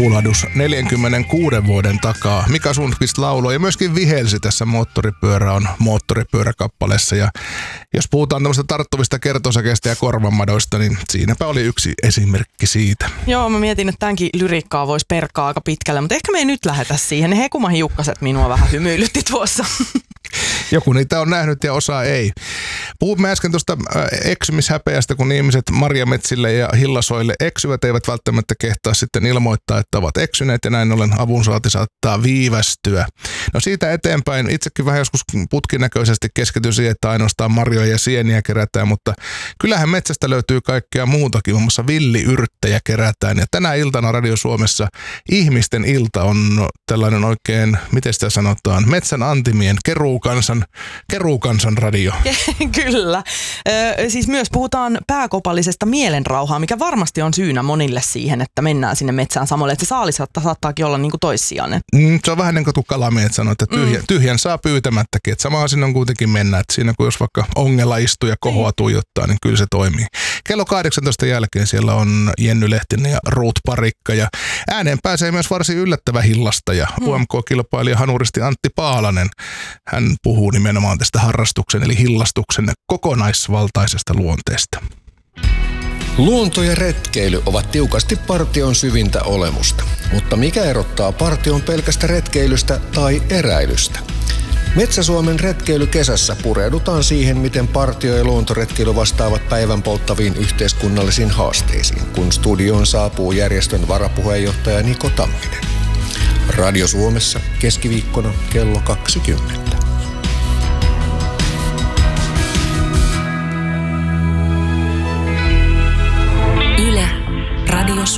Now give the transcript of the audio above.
tuulahdus 46 vuoden takaa. Mika Sundqvist lauloi ja myöskin vihelsi tässä Moottoripyörä on moottoripyöräkappaleessa. Ja jos puhutaan tämmöistä tarttuvista kertosäkeistä ja korvamadoista, niin siinäpä oli yksi esimerkki siitä. Joo, mä mietin, että tämänkin lyriikkaa voisi perkaa aika pitkälle, mutta ehkä me ei nyt lähetä siihen. Ne hekumahiukkaset minua vähän hymyilytti tuossa. Joku niitä on nähnyt ja osa ei. Puhumme äsken tuosta eksymishäpeästä, kun ihmiset marjametsille ja hillasoille eksyvät, eivät välttämättä kehtaa sitten ilmoittaa, että ovat eksyneet ja näin ollen avunsaanti saattaa viivästyä. No siitä eteenpäin itsekin vähän joskus putkinäköisesti keskityn siihen, että ainoastaan marjoja ja sieniä kerätään, mutta kyllähän metsästä löytyy kaikkea muutakin, muun muassa villiyrttejä kerätään. Ja tänä iltana Radio Suomessa ihmisten ilta on tällainen oikein, miten sitä sanotaan, metsän antimien keruukansan radio. Kyllä. Siis myös puhutaan pääkopallisesta mielenrauhaa, mikä varmasti on syynä monille siihen, että mennään sinne metsään samalle. Että se saalis saattaakin olla niin kuin toissijainen. Se on vähän niin kuin tukkalamiehet sanoo, että tyhjän saa pyytämättäkin. Että samaan sinne on kuitenkin mennä. Että siinä kun jos vaikka ongella istuu ja kohoa tuijottaa, niin kyllä se toimii. Kello 18 jälkeen siellä on Jenny Lehtinen ja Ruut Parikka. Ja ääneen pääsee myös varsin yllättävä hillastaja. UMK-kilpailija hanuristi Antti Paalanen. Hän puhuu nimenomaan tästä harrastuksen eli hillastuksen kokonaisvaltaisesta luonteesta. Luonto ja retkeily ovat tiukasti partion syvintä olemusta. Mutta mikä erottaa partion pelkästä retkeilystä tai eräilystä? Metsä-Suomen retkeilykesässä pureudutaan siihen, miten partio- ja luontoretkeily vastaavat päivän polttaviin yhteiskunnallisiin haasteisiin, kun studioon saapuu järjestön varapuheenjohtaja Niko Tamminen. Radio Suomessa keskiviikkona kello 20.